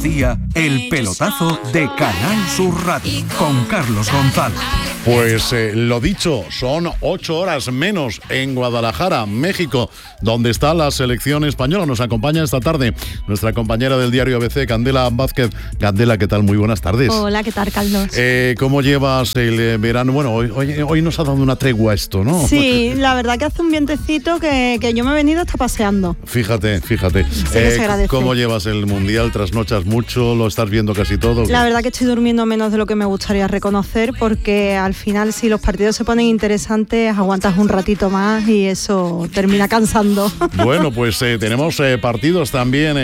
Andalucía, el pelotazo de Canal Sur Radio con Carlos González. Pues lo dicho, son 8 horas menos en Guadalajara, México, donde está la selección española. Nos acompaña esta tarde nuestra compañera del diario ABC, Candela Vázquez. Candela, ¿qué tal? Muy buenas tardes. Hola, ¿qué tal, Carlos? ¿Cómo llevas el verano? Bueno, hoy nos ha dado una tregua esto, ¿no? Sí, la verdad que hace un vientecito que yo me he venido hasta paseando. Fíjate. Sí, se agradece. ¿Cómo llevas el Mundial? ¿Trasnochas mucho? ¿Lo estás viendo casi todo? La verdad que estoy durmiendo menos de lo que me gustaría reconocer, porque al final, si los partidos se ponen interesantes, aguantas un ratito más y eso termina cansando. Bueno, pues tenemos partidos también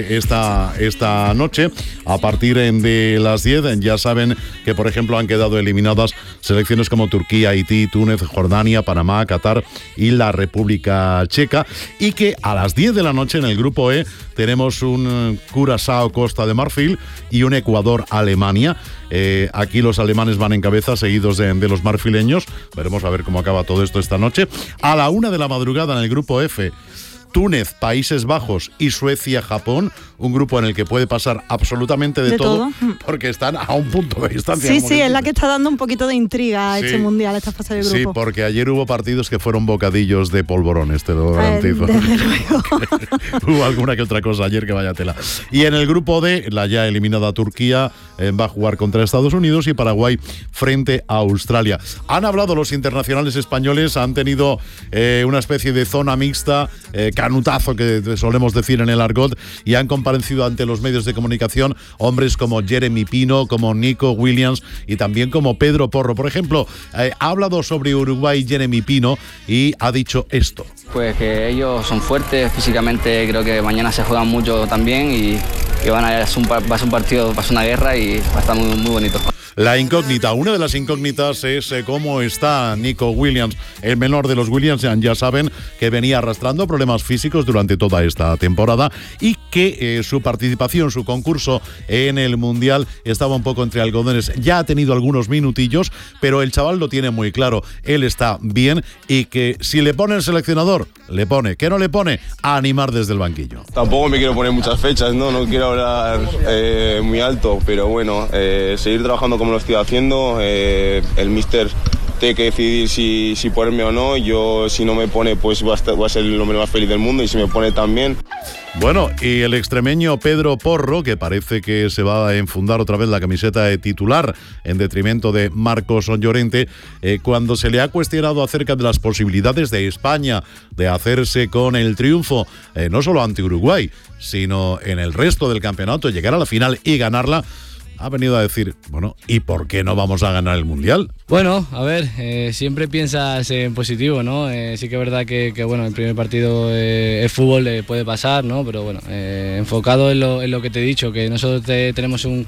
esta noche a partir de las 10. Ya saben que, por ejemplo, han quedado eliminadas selecciones como Turquía, Haití, Túnez, Jordania, Panamá, Qatar y la República Checa, y que a las 10 de la noche en el grupo E tenemos un Curazao, Costa de Marfil y un Ecuador-Alemania. Aquí los alemanes van en cabeza, seguidos de los marfileños. Veremos a ver cómo acaba todo esto esta noche. A la 1 de la madrugada en el grupo F, Túnez, Países Bajos y Suecia, Japón, un grupo en el que puede pasar absolutamente de todo, porque están a un punto de distancia. Sí, es la que está dando un poquito de intriga a este mundial, esta fase de grupo. Sí, porque ayer hubo partidos que fueron bocadillos de polvorones, te lo garantizo. Desde luego. Hubo alguna que otra cosa ayer que vaya tela. Y en el grupo D, la ya eliminada Turquía va a jugar contra Estados Unidos y Paraguay frente a Australia. Han hablado los internacionales españoles, han tenido una especie de zona mixta, canutazo que solemos decir en el argot, y han comparecido ante los medios de comunicación hombres como Jeremy Pino, como Nico Williams y también como Pedro Porro. Por ejemplo, ha hablado sobre Uruguay Jeremy Pino y ha dicho esto. Pues que ellos son fuertes físicamente, creo que mañana se juegan mucho también y que va a ser un partido, va a ser una guerra y va a estar muy, muy bonito. La incógnita, una de las incógnitas es cómo está Nico Williams, el menor de los Williams. Ya saben que venía arrastrando problemas físicos durante toda esta temporada y que su participación, su concurso en el Mundial estaba un poco entre algodones. Ya ha tenido algunos minutillos, pero el chaval lo tiene muy claro. Él está bien y que si le pone el seleccionador, le pone. ¿Qué no le pone? A animar desde el banquillo. Tampoco me quiero poner muchas fechas, no quiero hablar muy alto, pero bueno, seguir trabajando como lo estoy haciendo. El míster tiene que decidir si ponerme o no. Yo, si no me pone, pues voy a ser el hombre más feliz del mundo, y si me pone también. Bueno, y el extremeño Pedro Porro, que parece que se va a enfundar otra vez la camiseta de titular en detrimento de Marcos Llorente, cuando se le ha cuestionado acerca de las posibilidades de España de hacerse con el triunfo, no solo ante Uruguay, sino en el resto del campeonato, llegar a la final y ganarla, ha venido a decir, bueno, ¿y por qué no vamos a ganar el Mundial? Bueno, a ver, siempre piensas en positivo, ¿no? Sí que es verdad que bueno, el primer partido es fútbol, puede pasar, ¿no? Pero bueno, enfocado en lo que te he dicho, que nosotros tenemos un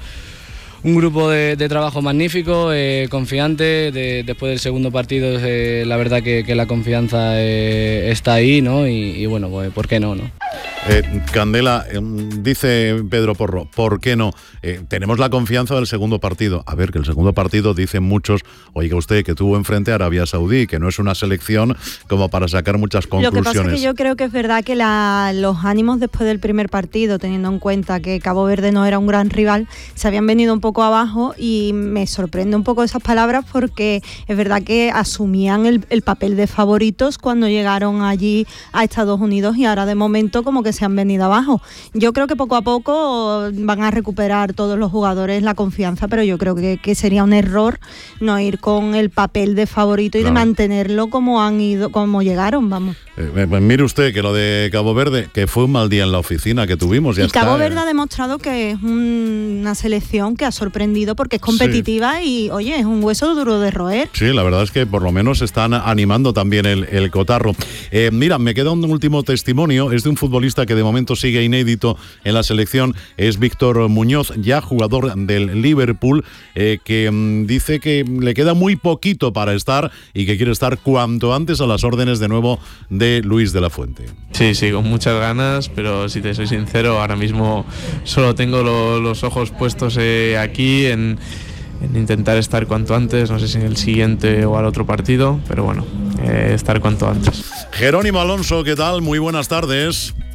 grupo de trabajo magnífico, confiante. Después del segundo partido, la verdad que la confianza está ahí, ¿no? Y bueno, pues ¿por qué no? Candela, dice Pedro Porro, ¿por qué no? Tenemos la confianza del segundo partido. A ver, que el segundo partido, dicen muchos, oiga usted, que tuvo enfrente a Arabia Saudí, que no es una selección como para sacar muchas conclusiones. Lo que pasa es que yo creo que es verdad que los ánimos después del primer partido, teniendo en cuenta que Cabo Verde no era un gran rival, se habían venido un poco abajo, y me sorprende un poco esas palabras, porque es verdad que asumían el papel de favoritos cuando llegaron allí a Estados Unidos, y ahora de momento como que se han venido abajo. Yo creo que poco a poco van a recuperar todos los jugadores la confianza, pero yo creo que sería un error no ir con el papel de favorito y de mantenerlo como llegaron, vamos. Mire usted que lo de Cabo Verde, que fue un mal día en la oficina que tuvimos. Cabo Verde ha demostrado que es una selección que ha sorprendido, porque es competitiva, y oye, es un hueso duro de roer. Sí, la verdad es que por lo menos están animando también el cotarro. Mira, me queda un último testimonio, es de un futbolista que de momento sigue inédito en la selección, es Víctor Muñoz, ya jugador del Liverpool, que dice que le queda muy poquito para estar y que quiere estar cuanto antes a las órdenes de nuevo de Luis de la Fuente. Sí, con muchas ganas, pero si te soy sincero, ahora mismo solo tengo los ojos puestos aquí en intentar estar cuanto antes, no sé si en el siguiente o al otro partido, pero bueno, estar cuanto antes. Jerónimo Alonso, ¿qué tal? Muy buenas tardes.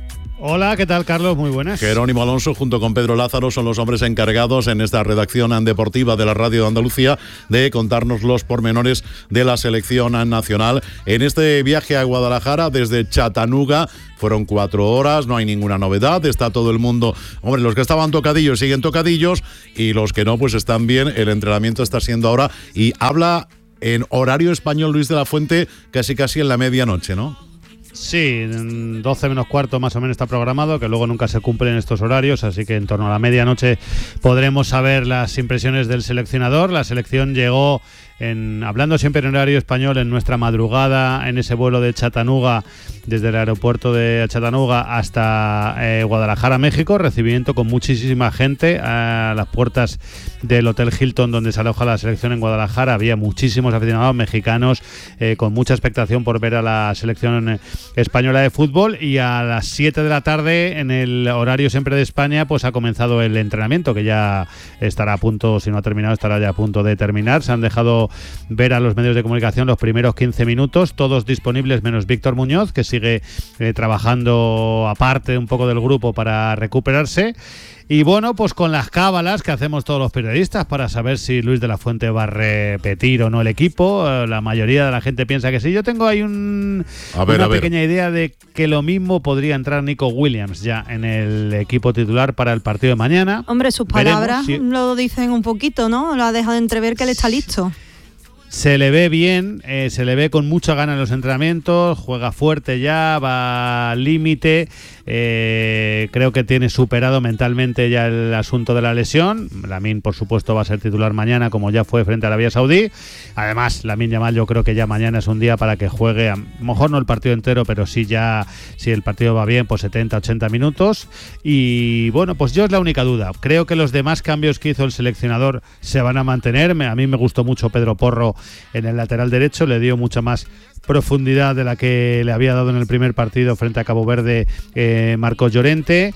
Hola, ¿qué tal, Carlos? Muy buenas. Jerónimo Alonso junto con Pedro Lázaro son los hombres encargados en esta redacción deportiva de la Radio de Andalucía de contarnos los pormenores de la selección nacional. En este viaje a Guadalajara desde Chattanooga fueron 4 horas, no hay ninguna novedad, está todo el mundo, hombre, los que estaban tocadillos siguen tocadillos y los que no pues están bien, el entrenamiento está siendo ahora y habla en horario español Luis de la Fuente casi en la medianoche, ¿no? Sí, 12 menos cuarto más o menos está programado, que luego nunca se cumplen estos horarios, así que en torno a la medianoche podremos saber las impresiones del seleccionador. La selección llegó, hablando siempre en horario español, en nuestra madrugada, en ese vuelo de Chattanooga, desde el aeropuerto de Chattanooga hasta Guadalajara, México, recibimiento con muchísima gente a las puertas del Hotel Hilton donde se aloja la selección en Guadalajara. Había muchísimos aficionados mexicanos con mucha expectación por ver a la selección española de fútbol, y a las 7 de la tarde, en el horario siempre de España, pues ha comenzado el entrenamiento, que ya estará a punto, si no ha terminado, estará ya a punto de terminar. Se han dejado ver a los medios de comunicación los primeros 15 minutos, todos disponibles menos Víctor Muñoz, que sigue trabajando aparte un poco del grupo para recuperarse. Y bueno, pues con las cábalas que hacemos todos los periodistas para saber si Luis de la Fuente va a repetir o no el equipo. La mayoría de la gente piensa que sí. Yo tengo ahí una pequeña idea de que lo mismo podría entrar Nico Williams ya en el equipo titular para el partido de mañana. Hombre, sus palabras lo dicen un poquito, ¿no? Lo ha dejado entrever que él está listo. Se le ve bien, se le ve con mucha gana en los entrenamientos, juega fuerte ya, va al límite. Creo que tiene superado mentalmente ya el asunto de la lesión. Lamine, por supuesto, va a ser titular mañana, como ya fue frente a Arabia Saudí. Además, Lamine Yamal, yo creo que ya mañana es un día para que juegue, a lo mejor no el partido entero, pero sí ya, si el partido va bien, pues 70, 80 minutos. Y bueno, pues yo es la única duda. Creo que los demás cambios que hizo el seleccionador se van a mantener. A mí me gustó mucho Pedro Porro en el lateral derecho, le dio mucha más profundidad de la que le había dado en el primer partido frente a Cabo Verde Marcos Llorente.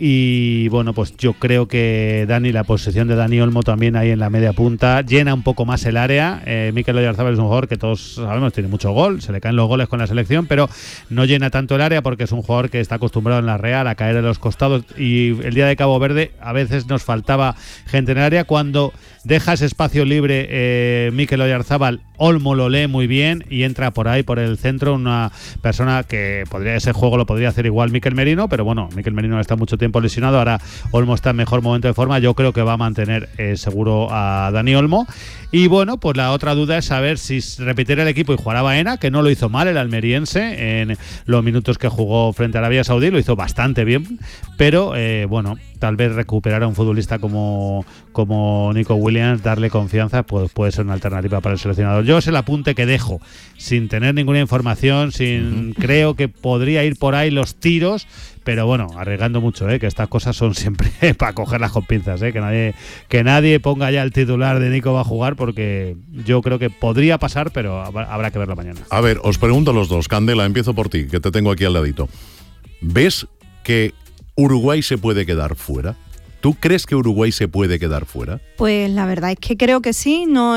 Y bueno, pues yo creo que la posición de Dani Olmo también ahí en la media punta llena un poco más el área. Mikel Oyarzabal es un jugador que todos sabemos tiene mucho gol, se le caen los goles con la selección, pero no llena tanto el área porque es un jugador que está acostumbrado en la Real a caer en los costados, y el día de Cabo Verde a veces nos faltaba gente en el área. Cuando deja ese espacio libre Mikel Oyarzabal, Olmo lo lee muy bien y entra por ahí, por el centro, una persona que ese juego lo podría hacer igual Mikel Merino, pero bueno, Mikel Merino está mucho tiempo lesionado, ahora Olmo está en mejor momento de forma. Yo creo que va a mantener seguro a Dani Olmo. Y bueno, pues la otra duda es saber si repetirá el equipo y jugará Baena, que no lo hizo mal el almeriense en los minutos que jugó frente a Arabia Saudí, lo hizo bastante bien, pero bueno, tal vez recuperar a un futbolista como Nico Williams, darle confianza, pues puede ser una alternativa para el seleccionador. Yo es el apunte que dejo, sin tener ninguna información, creo que podría ir por ahí los tiros, pero bueno, arriesgando mucho, que estas cosas son siempre para cogerlas con pinzas, que nadie ponga ya el titular de Nico va a jugar, porque yo creo que podría pasar, pero habrá que verlo mañana. A ver, os pregunto los dos. Candela, empiezo por ti, que te tengo aquí al ladito. ¿Ves que Uruguay se puede quedar fuera? ¿Tú crees que Uruguay se puede quedar fuera? Pues la verdad es que creo que sí, no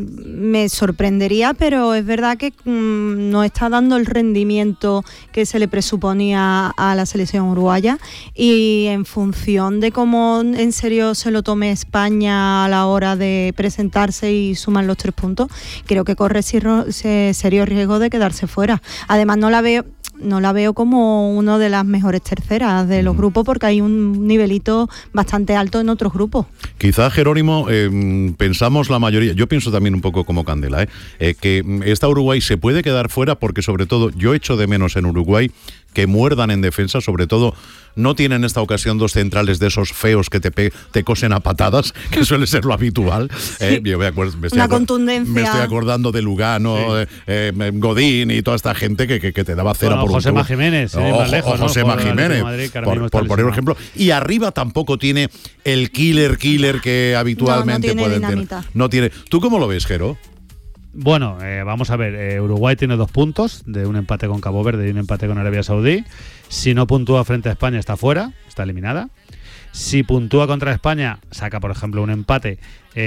me sorprendería, pero es verdad que no está dando el rendimiento que se le presuponía a la selección uruguaya, y en función de cómo en serio se lo tome España a la hora de presentarse y sumar los 3 puntos, creo que corre serio riesgo de quedarse fuera. Además no la veo como una de las mejores terceras de los grupos, porque hay un nivelito bastante alto en otros grupos. Quizá, Jerónimo, pensamos la mayoría, yo pienso también un poco como Candela, que esta Uruguay se puede quedar fuera porque, sobre todo, yo echo de menos en Uruguay que muerdan en defensa, sobre todo. No tienen esta ocasión 2 centrales de esos feos que te cosen a patadas, que suele ser lo habitual. Yo contundencia. Me estoy acordando de Lugano, Godín y toda esta gente que te daba cera por Josema Jiménez, Josema Jiménez, por poner un ejemplo. Y arriba tampoco tiene el killer que habitualmente pueden tener. No tiene. ¿Tú cómo lo ves, Jero? Bueno, vamos a ver, Uruguay tiene 2 puntos de un empate con Cabo Verde y un empate con Arabia Saudí. Si no puntúa frente a España está fuera, está eliminada. Si puntúa contra España, saca por ejemplo un empate,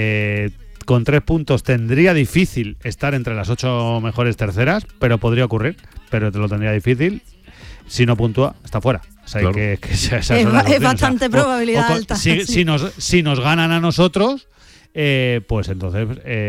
con 3 puntos tendría difícil estar entre las 8 mejores terceras, pero podría ocurrir, pero te lo tendría difícil. Si no puntúa, está fuera. sea, claro. que es bastante probabilidad alta. Si nos ganan a nosotros, pues entonces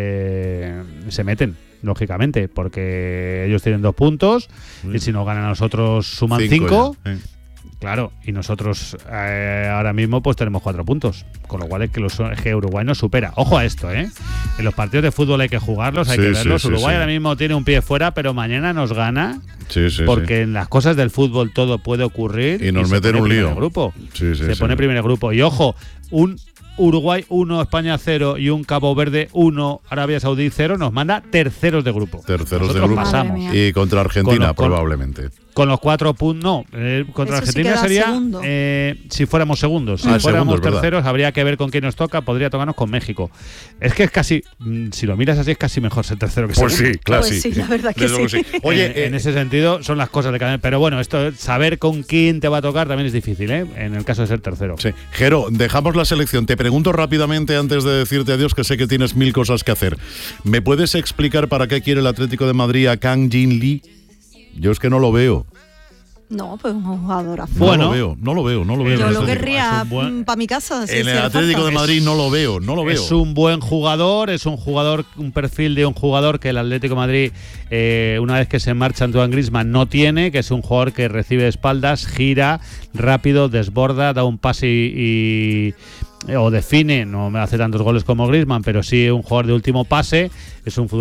se meten, lógicamente, porque ellos tienen 2 puntos y si nos ganan a nosotros suman 5. Claro, y nosotros ahora mismo pues tenemos 4 puntos, con lo cual es que Uruguay nos supera. Ojo a esto, en los partidos de fútbol hay que jugarlos, hay que verlos. Uruguay ahora mismo tiene un pie fuera, pero mañana nos gana, porque en las cosas del fútbol todo puede ocurrir y nos meten un lío. Grupo. Se pone primer grupo. Y ojo, un Uruguay 1, España 0 y un Cabo Verde 1, Arabia Saudí 0 nos manda terceros de grupo. Terceros de grupo. Pasamos. Y contra Argentina probablemente. Con los 4 puntos, no, contra eso Argentina sí sería si fuéramos segundos. Si fuéramos segundos, terceros, habría que ver con quién nos toca, podría tocarnos con México. Es que es casi, si lo miras así, es casi mejor ser tercero que segundo. Pues sí, claro, pues sí, la verdad que sí. Oye, en ese sentido son las cosas de cada vez. Pero bueno, esto saber con quién te va a tocar también es difícil, en el caso de ser tercero. Sí. Jero, dejamos la selección. Te pregunto rápidamente antes de decirte adiós, que sé que tienes 1000 cosas que hacer. ¿Me puedes explicar para qué quiere el Atlético de Madrid a Kang Jin Lee? Yo es que no lo veo. No, pues un jugadorazo. Bueno, no lo veo. Yo lo querría para mi casa. En el Atlético de Madrid no lo veo. Es un buen jugador, un perfil de un jugador que el Atlético de Madrid, una vez que se marcha Antoine Griezmann, no tiene, que es un jugador que recibe de espaldas, gira, rápido, desborda, da un pase o define, no me hace tantos goles como Griezmann, pero sí un jugador de último pase. Es un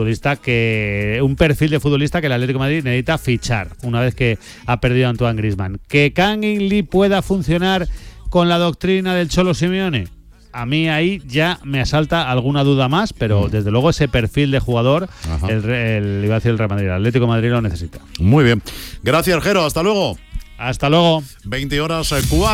perfil de futbolista que el Atlético de Madrid necesita fichar una vez que ha perdido a Antoine Griezmann. ¿Que Kang In Lee pueda funcionar con la doctrina del Cholo Simeone? A mí ahí ya me asalta alguna duda más, pero desde luego ese perfil de jugador, el Real Madrid, el Atlético de Madrid lo necesita. Muy bien. Gracias, Jero. Hasta luego. Hasta luego. 20 horas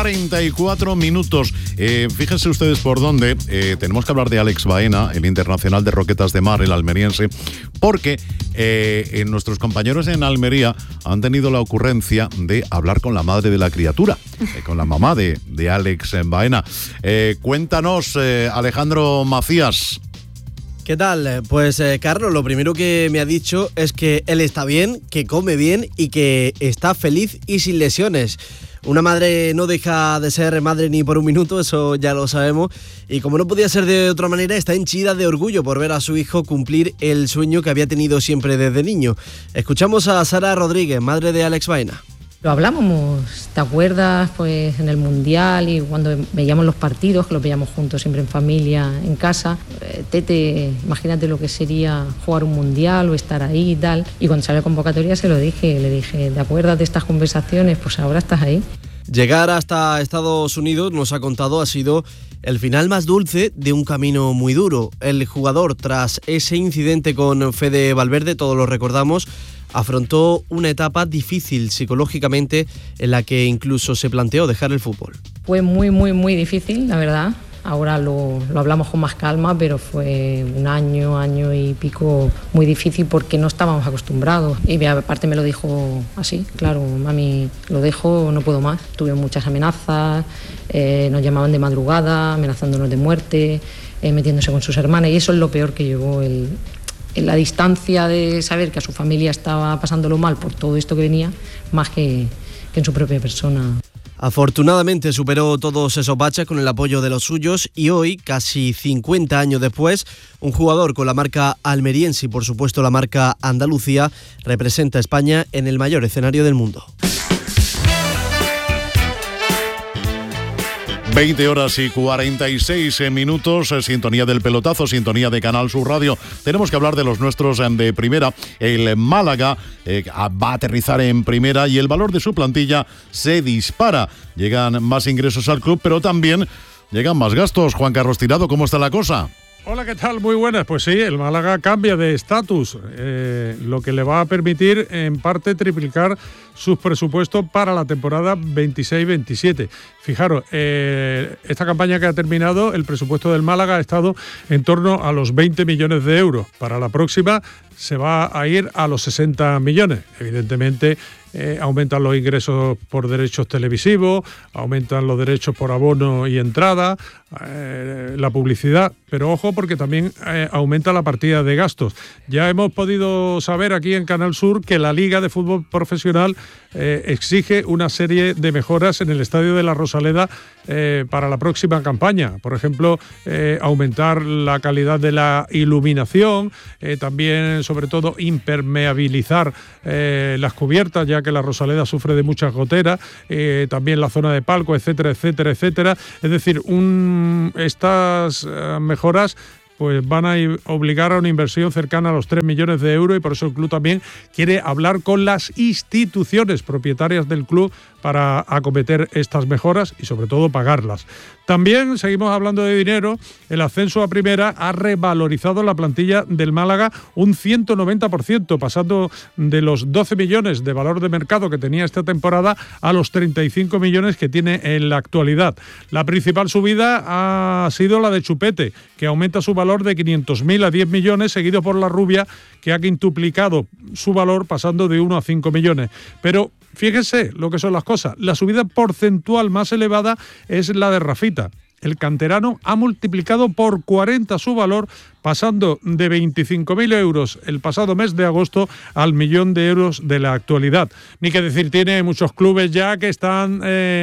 44 minutos. Fíjense ustedes por dónde. Tenemos que hablar de Alex Baena, el internacional de Roquetas de Mar, el almeriense, porque nuestros compañeros en Almería han tenido la ocurrencia de hablar con la madre de la criatura, con la mamá de Alex Baena. Cuéntanos, Alejandro Macías. ¿Qué tal? Pues Carlos, lo primero que me ha dicho es que él está bien, que come bien y que está feliz y sin lesiones. Una madre no deja de ser madre ni por un minuto, eso ya lo sabemos. Y como no podía ser de otra manera, está henchida de orgullo por ver a su hijo cumplir el sueño que había tenido siempre desde niño. Escuchamos a Sara Rodríguez, madre de Alex Baena. Lo hablábamos, ¿te acuerdas? Pues en el Mundial y cuando veíamos los partidos, que los veíamos juntos siempre en familia, en casa. Tete, imagínate lo que sería jugar un Mundial o estar ahí y tal. Y cuando salió la convocatoria se lo dije, le dije, ¿te acuerdas de estas conversaciones? Pues ahora estás ahí. Llegar hasta Estados Unidos, nos ha contado, ha sido el final más dulce de un camino muy duro. El jugador, tras ese incidente con Fede Valverde, todos lo recordamos, afrontó una etapa difícil psicológicamente en la que incluso se planteó dejar el fútbol. Fue muy, muy, muy difícil, la verdad. Ahora lo hablamos con más calma, pero fue un año y pico muy difícil porque no estábamos acostumbrados. Y aparte me lo dijo así, claro, mami, lo dejo, no puedo más. Tuve muchas amenazas, nos llamaban de madrugada, amenazándonos de muerte, metiéndose con sus hermanas, y eso es lo peor que llevó en la distancia de saber que a su familia estaba pasándolo mal por todo esto que venía, más que en su propia persona. Afortunadamente superó todos esos baches con el apoyo de los suyos y hoy, casi 50 años después, un jugador con la marca almeriense y por supuesto la marca Andalucía representa a España en el mayor escenario del mundo. 20 horas y 46 minutos, sintonía del pelotazo, sintonía de Canal Sur Radio. Tenemos que hablar de los nuestros de primera. El Málaga va a aterrizar en primera y el valor de su plantilla se dispara. Llegan más ingresos al club, pero también llegan más gastos. Juan Carlos Tirado, ¿cómo está la cosa? Hola, ¿qué tal? Muy buenas. Pues sí, el Málaga cambia de estatus, lo que le va a permitir en parte triplicar sus presupuestos para la temporada 26-27. Fijaros, esta campaña que ha terminado, el presupuesto del Málaga ha estado en torno a los 20 millones de euros. Para la próxima se va a ir a los 60 millones. Evidentemente, aumentan los ingresos por derechos televisivos, aumentan los derechos por abono y entrada, la publicidad, pero ojo porque también aumenta la partida de gastos. Ya hemos podido saber aquí en Canal Sur que la Liga de Fútbol Profesional exige una serie de mejoras en el Estadio de la Rosaleda para la próxima campaña. Por ejemplo, aumentar la calidad de la iluminación, también, sobre todo, impermeabilizar las cubiertas, ya que la Rosaleda sufre de muchas goteras, también la zona de palco, etcétera, etcétera, etcétera. Es decir, estas mejoras pues van a obligar a una inversión cercana a los 3 millones de euros, y por eso el club también quiere hablar con las instituciones propietarias del club para acometer estas mejoras y sobre todo pagarlas. También seguimos hablando de dinero. El ascenso a primera ha revalorizado la plantilla del Málaga un 190%, pasando de los 12 millones de valor de mercado que tenía esta temporada a los 35 millones que tiene en la actualidad. La principal subida ha sido la de Chupete, que aumenta su valor de 500.000 a 10 millones, seguido por la Rubia, que ha quintuplicado su valor pasando de 1 a 5 millones. Pero fíjense lo que son las cosas. La subida porcentual más elevada es la de Rafita. El canterano ha multiplicado por 40 su valor, pasando de 25.000 euros el pasado mes de agosto al 1.000.000 de euros de la actualidad. Ni que decir, tiene muchos clubes ya que están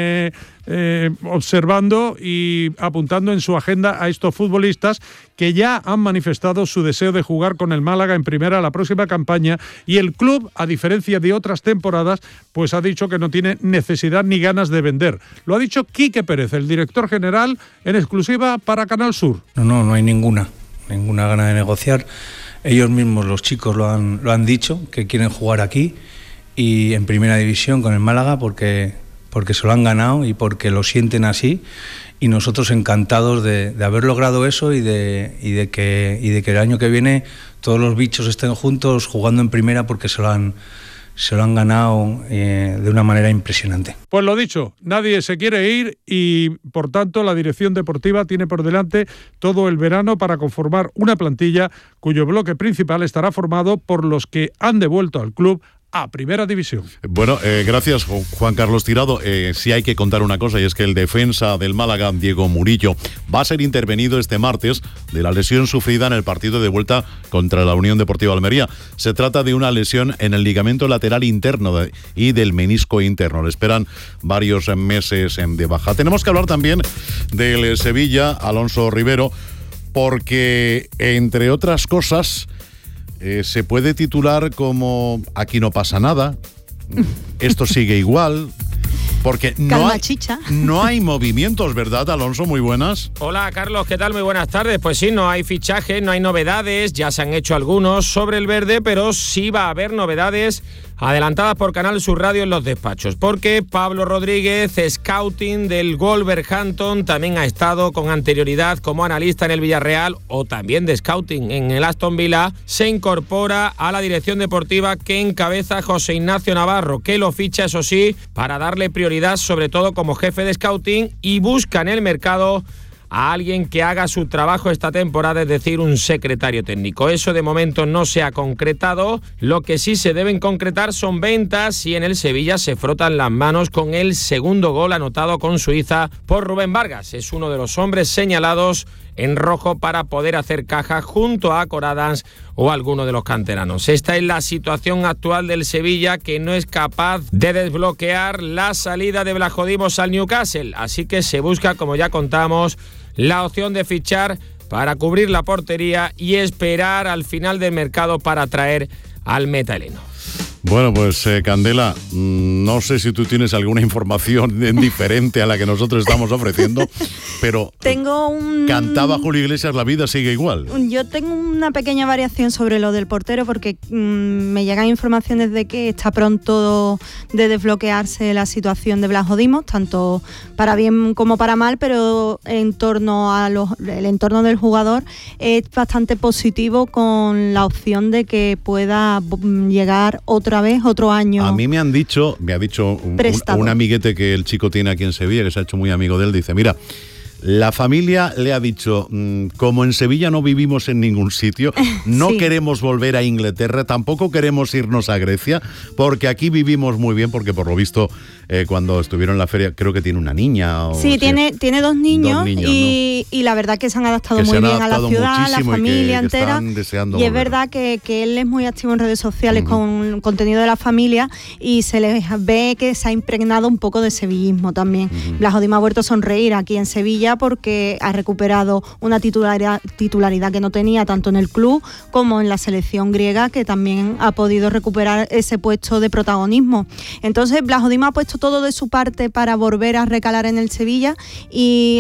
observando y apuntando en su agenda a estos futbolistas que ya han manifestado su deseo de jugar con el Málaga en primera la próxima campaña, y el club, a diferencia de otras temporadas, pues ha dicho que no tiene necesidad ni ganas de vender. Lo ha dicho Quique Pérez, el director general, en exclusiva para Canal Sur. No hay ninguna gana de negociar. Ellos mismos, los chicos, lo han dicho, que quieren jugar aquí y en primera división con el Málaga porque se lo han ganado y porque lo sienten así, y nosotros encantados de haber logrado eso y de que el año que viene todos los bichos estén juntos jugando en primera, porque se lo han ganado de una manera impresionante. Pues lo dicho, nadie se quiere ir y, por tanto, la dirección deportiva tiene por delante todo el verano para conformar una plantilla cuyo bloque principal estará formado por los que han devuelto al club a Primera División. Bueno, gracias, Juan Carlos Tirado. Sí hay que contar una cosa, y es que el defensa del Málaga, Diego Murillo, va a ser intervenido este martes de la lesión sufrida en el partido de vuelta contra la Unión Deportiva Almería. Se trata de una lesión en el ligamento lateral interno y del menisco interno. Le esperan varios meses de baja. Tenemos que hablar también del Sevilla, Alonso Rivero, porque, entre otras cosas, se puede titular como "aquí no pasa nada", esto sigue igual, porque no hay movimientos, ¿verdad, Alonso? Muy buenas. Hola, Carlos, ¿qué tal? Muy buenas tardes. Pues sí, no hay fichajes, no hay novedades, ya se han hecho algunos sobre el verde, pero sí va a haber novedades adelantadas por Canal Sur Radio en los despachos, porque Pablo Rodríguez, scouting del Wolverhampton, también ha estado con anterioridad como analista en el Villarreal o también de scouting en el Aston Villa, se incorpora a la dirección deportiva que encabeza José Ignacio Navarro, que lo ficha, eso sí, para darle prioridad sobre todo como jefe de scouting, y busca en el mercado a alguien que haga su trabajo esta temporada, es decir, un secretario técnico. Eso de momento no se ha concretado. Lo que sí se deben concretar son ventas, y en el Sevilla se frotan las manos con el segundo gol anotado con Suiza por Rubén Vargas. Es uno de los hombres señalados en rojo para poder hacer caja junto a Coradans o alguno de los canteranos. Esta es la situación actual del Sevilla, que no es capaz de desbloquear la salida de Vlachodimos al Newcastle. Así que se busca, como ya contamos, la opción de fichar para cubrir la portería y esperar al final del mercado para traer al meta-heleno. Bueno, pues Candela, no sé si tú tienes alguna información diferente a la que nosotros estamos ofreciendo, pero cantaba Julio Iglesias, la vida sigue igual. Yo tengo una pequeña variación sobre lo del portero, porque me llegan informaciones de que está pronto de desbloquearse la situación de Vlachodimos, tanto para bien como para mal, pero en torno a el entorno del jugador es bastante positivo, con la opción de que pueda llegar otro año. A mí me ha dicho un amiguete que el chico tiene aquí en Sevilla, que se ha hecho muy amigo de él, dice, mira, La familia le ha dicho, como en Sevilla no vivimos en ningún sitio, no Sí. queremos volver a Inglaterra, tampoco queremos irnos a Grecia, porque aquí vivimos muy bien, porque por lo visto cuando estuvieron en la feria creo que tiene una niña. Sí, tiene 2 niños, niños, y la verdad que se han adaptado Que muy se han bien a la adaptado ciudad, a la muchísimo y familia que entera. están deseando Y es volver. verdad que él es muy activo en redes sociales con contenido de la familia y se les ve que se ha impregnado un poco de sevillismo también. Blas Odín ha vuelto a sonreír aquí en Sevilla porque ha recuperado una titularidad que no tenía tanto en el club como en la selección griega, que también ha podido recuperar ese puesto de protagonismo. Entonces Blas Odín ha puesto todo de su parte para volver a recalar en el Sevilla y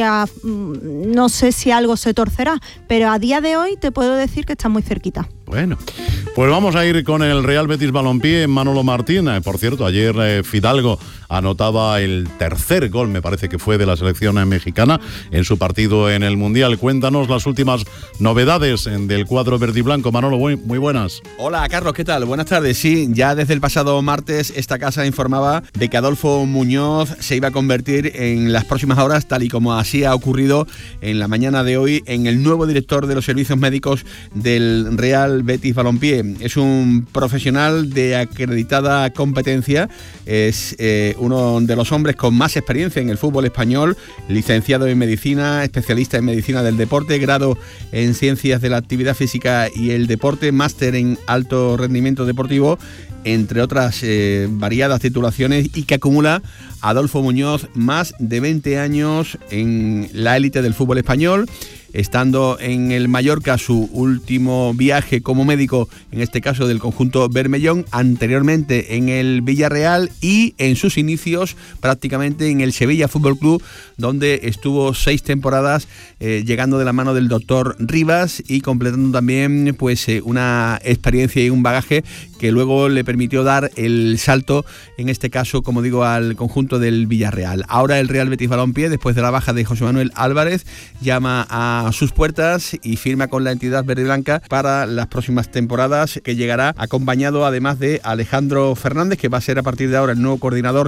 no sé si algo se torcerá, pero a día de hoy te puedo decir que está muy cerquita. Bueno, pues vamos a ir con el Real Betis Balompié, Manolo Martín. Por cierto, ayer Fidalgo anotaba el tercer gol, me parece que fue de la selección mexicana en su partido en el Mundial. Cuéntanos las últimas novedades del cuadro verde y blanco. Manolo, muy buenas. Hola, Carlos, ¿qué tal? Buenas tardes. Sí, ya desde el pasado martes esta casa informaba de que Adolfo Muñoz se iba a convertir en las próximas horas, tal y como así ha ocurrido en la mañana de hoy, en el nuevo director de los servicios médicos del Real Betis Balompié. Es un profesional de acreditada competencia, es uno de los hombres con más experiencia en el fútbol español, licenciado en medicina, especialista en medicina del deporte, grado en ciencias de la actividad física y el deporte, máster en alto rendimiento deportivo, entre otras variadas titulaciones, y que acumula Adolfo Muñoz más de 20 años en la élite del fútbol español, estando en el Mallorca su último viaje como médico, en este caso del conjunto Bermellón, anteriormente en el Villarreal y en sus inicios prácticamente en el Sevilla Fútbol Club, donde estuvo 6 temporadas llegando de la mano del doctor Rivas y completando también pues una experiencia y un bagaje que luego le permitió dar el salto, en este caso, como digo, al conjunto del Villarreal. Ahora el Real Betis Balompié, después de la baja de José Manuel Álvarez, llama a sus puertas y firma con la entidad verde y blanca para las próximas temporadas, que llegará acompañado además de Alejandro Fernández, que va a ser a partir de ahora el nuevo coordinador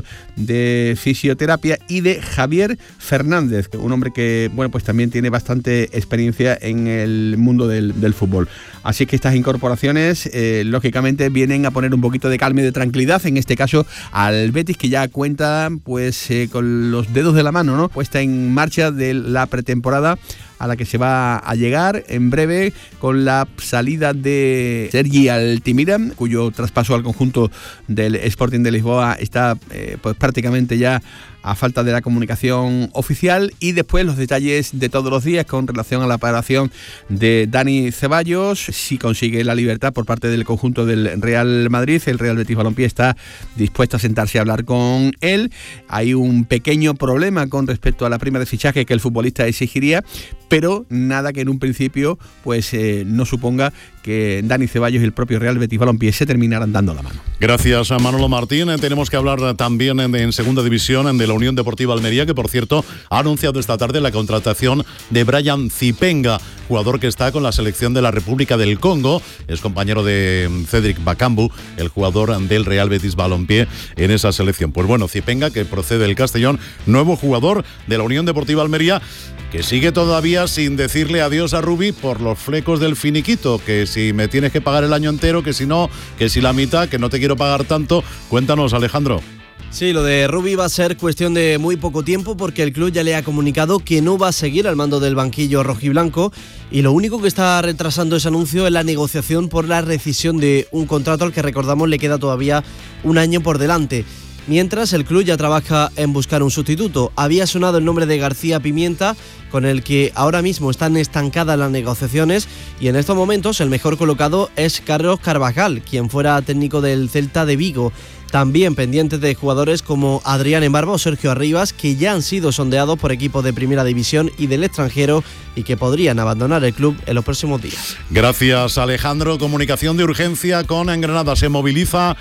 de fisioterapia, y de Javier Fernández, un hombre que bueno, pues también tiene bastante experiencia en el mundo del fútbol. Así que estas incorporaciones lógicamente vienen a poner un poquito de calma y de tranquilidad, en este caso al Betis, que ya cuenta pues con los dedos de la mano, ¿no?, puesta en marcha de la pretemporada a la que se va a llegar en breve, con la salida de Sergi Altimira, cuyo traspaso al conjunto del Sporting de Lisboa está pues prácticamente ya a falta de la comunicación oficial, y después los detalles de todos los días con relación a la operación de Dani Ceballos, si consigue la libertad por parte del conjunto del Real Madrid. El Real Betis Balompié está dispuesto a sentarse a hablar con él. Hay un pequeño problema con respecto a la prima de fichaje que el futbolista exigiría, pero nada que en un principio pues no suponga que Dani Ceballos y el propio Real Betis Balompié se terminaran dando la mano. Gracias a Manolo Martín. Tenemos que hablar también en segunda división de la Unión Deportiva Almería, que por cierto ha anunciado esta tarde la contratación de Brian Zipenga, jugador que está con la selección de la República del Congo, es compañero de Cédric Bakambu, el jugador del Real Betis Balompié en esa selección. Pues bueno, Zipenga, que procede del Castellón, nuevo jugador de la Unión Deportiva Almería, que sigue todavía sin decirle adiós a Rubi por los flecos del finiquito, que si me tienes que pagar el año entero, que si no, que si la mitad, que no te quiero pagar tanto. Cuéntanos, Alejandro. Sí, lo de Rubi va a ser cuestión de muy poco tiempo, porque el club ya le ha comunicado que no va a seguir al mando del banquillo rojiblanco, y lo único que está retrasando ese anuncio es la negociación por la rescisión de un contrato al que, recordamos, le queda todavía un año por delante. Mientras, el club ya trabaja en buscar un sustituto. Había sonado el nombre de García Pimienta, con el que ahora mismo están estancadas las negociaciones, y en estos momentos el mejor colocado es Carlos Carvajal, quien fuera técnico del Celta de Vigo. También pendientes de jugadores como Adrián Embarba o Sergio Arribas, que ya han sido sondeados por equipos de primera división y del extranjero y que podrían abandonar el club en los próximos días. Gracias, Alejandro. Comunicación de urgencia con en Granada. Se moviliza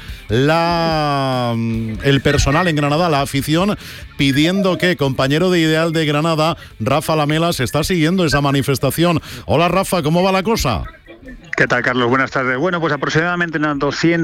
el personal en Granada, la afición, pidiendo que compañero de Ideal de Granada, Rafa Lamela, se está siguiendo esa manifestación. Hola, Rafa, ¿cómo va la cosa? ¿Qué tal, Carlos? Buenas tardes. Bueno, pues aproximadamente unas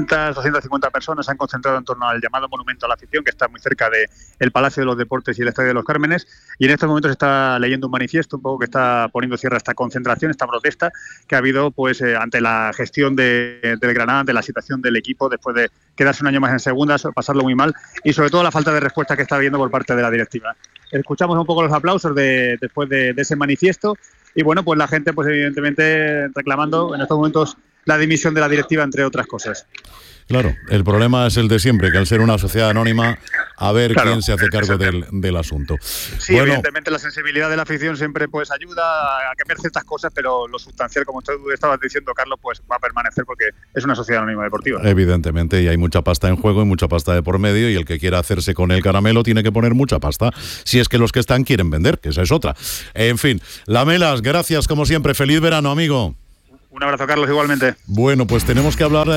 250 personas se han concentrado en torno al llamado Monumento a la Afición, que está muy cerca del Palacio de los Deportes y el Estadio de los Cármenes, y en estos momentos se está leyendo un manifiesto un poco que está poniendo cierre a esta concentración, esta protesta que ha habido pues ante la gestión del Granada, ante la situación del equipo después de quedarse un año más en segunda, pasarlo muy mal y sobre todo la falta de respuesta que está habiendo por parte de la directiva. Escuchamos un poco los aplausos después de ese manifiesto. Y bueno, pues la gente, pues evidentemente reclamando en estos momentos la dimisión de la directiva, entre otras cosas. Claro, el problema es el de siempre, que al ser una sociedad anónima, a ver quién se hace cargo del asunto. Sí, bueno, evidentemente la sensibilidad de la afición siempre pues ayuda a cambiar ciertas cosas, pero lo sustancial, como tú estabas diciendo, Carlos, pues va a permanecer porque es una sociedad anónima deportiva. Evidentemente, y hay mucha pasta en juego y mucha pasta de por medio, y el que quiera hacerse con el caramelo tiene que poner mucha pasta, si es que los que están quieren vender, que esa es otra. En fin, Lamelas, gracias como siempre, feliz verano, amigo. Un abrazo, Carlos, igualmente. Bueno, pues tenemos que hablar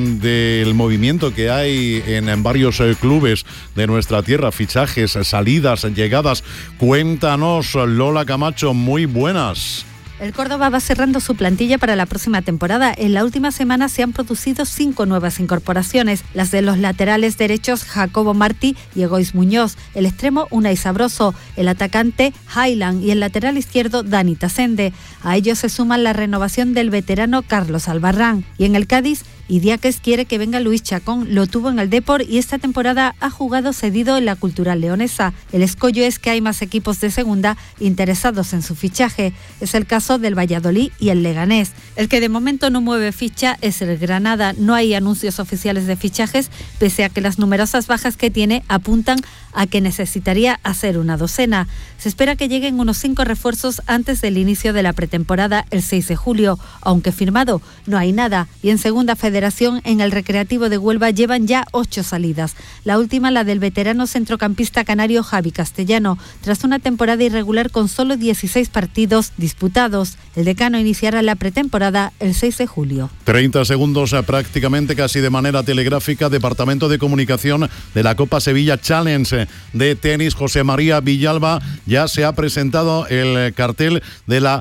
del movimiento que hay en varios clubes de nuestra tierra, fichajes, salidas, llegadas. Cuéntanos, Lola Camacho, muy buenas. El Córdoba va cerrando su plantilla para la próxima temporada. En la última semana se han producido 5 nuevas incorporaciones, las de los laterales derechos Jacobo Martí y Egois Muñoz, el extremo Unai Sabroso, el atacante Highland y el lateral izquierdo Dani Tasende. A ellos se suman la renovación del veterano Carlos Albarrán. Y en el Cádiz, Idiáquez quiere que venga Luis Chacón, lo tuvo en el Depor y esta temporada ha jugado cedido en la Cultural Leonesa. El escollo es que hay más equipos de segunda interesados en su fichaje. Es el caso del Valladolid y el Leganés. El que de momento no mueve ficha es el Granada. No hay anuncios oficiales de fichajes, pese a que las numerosas bajas que tiene apuntan a que necesitaría hacer una docena. Se espera que lleguen unos 5 refuerzos antes del inicio de la pretemporada el 6 de julio, aunque firmado no hay nada. Y en Segunda Federación, en el Recreativo de Huelva, llevan ya 8 salidas. La última, la del veterano centrocampista canario Javi Castellano, tras una temporada irregular con solo 16 partidos disputados. El decano iniciará la pretemporada el 6 de julio. 30 segundos prácticamente, casi de manera telegráfica. Departamento de Comunicación de la Copa Sevilla Challenge de tenis. José María Villalba, ya se ha presentado el cartel de la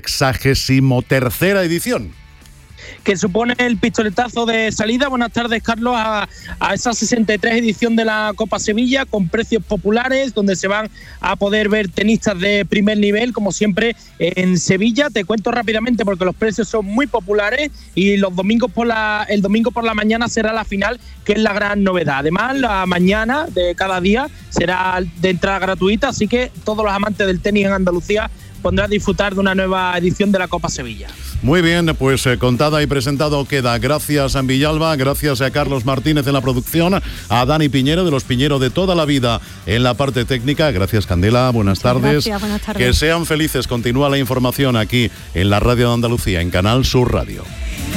63ª edición. Que supone el pistoletazo de salida. Buenas tardes, Carlos, a esa 63 edición de la Copa Sevilla, con precios populares, donde se van a poder ver tenistas de primer nivel, como siempre en Sevilla. Te cuento rápidamente porque los precios son muy populares y los domingos el domingo por la mañana será la final, que es la gran novedad. Además, la mañana de cada día será de entrada gratuita, así que todos los amantes del tenis en Andalucía podrán disfrutar de una nueva edición de la Copa Sevilla. Muy bien, pues contada y presentado queda. Gracias a Villalba, gracias a Carlos Martínez en la producción, a Dani Piñero de los Piñero de toda la vida en la parte técnica. Gracias, Candela, buenas tardes. Gracias, buenas tardes. Que sean felices. Continúa la información aquí en la Radio de Andalucía, en Canal Sur Radio.